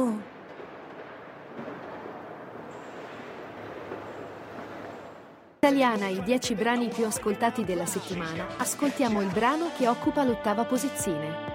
Italiana, i 10 brani più ascoltati della settimana. Ascoltiamo il brano che occupa l'8ª posizione.